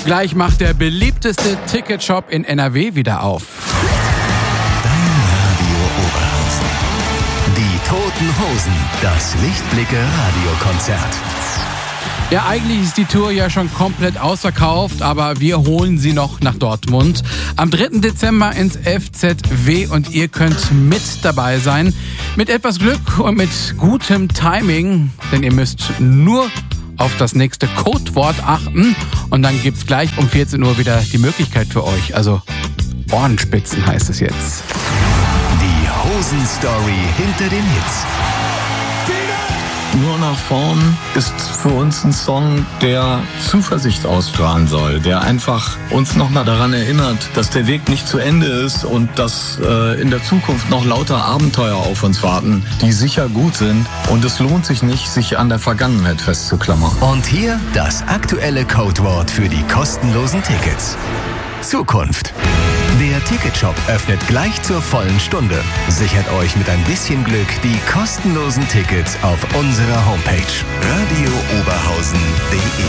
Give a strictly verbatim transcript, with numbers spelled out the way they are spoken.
Gleich macht der beliebteste Ticketshop in N R W wieder auf. Dein Radio Oberhausen. Die Toten Hosen, das Lichtblicke-Radiokonzert. Ja, eigentlich ist die Tour ja schon komplett ausverkauft, aber wir holen sie noch nach Dortmund. Am dritten Dezember ins F Z W und ihr könnt mit dabei sein. Mit etwas Glück und mit gutem Timing, denn ihr müsst nur auf das nächste Codewort achten und dann gibt's gleich um vierzehn Uhr wieder die Möglichkeit für euch. Also Ohrenspitzen heißt es jetzt. Die Hosen-Story hinter den Hits. Nur nach vorn ist für uns ein Song, der Zuversicht ausstrahlen soll, der einfach uns nochmal daran erinnert, dass der Weg nicht zu Ende ist und dass äh, in der Zukunft noch lauter Abenteuer auf uns warten, die sicher gut sind und es lohnt sich nicht, sich an der Vergangenheit festzuklammern. Und hier das aktuelle Codewort für die kostenlosen Tickets. Zukunft. Der Ticketshop öffnet gleich zur vollen Stunde. Sichert euch mit ein bisschen Glück die kostenlosen Tickets auf unserer Homepage radio oberhausen punkt de.